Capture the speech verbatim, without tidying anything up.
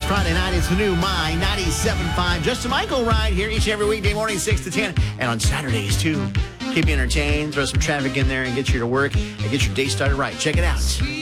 Friday night. It's the new My ninety-seven point five. Justin Michael right here each and every weekday morning, six to ten. And on Saturdays, too. Keep you entertained, throw some traffic in there, and get you to work and get your day started right. Check it out.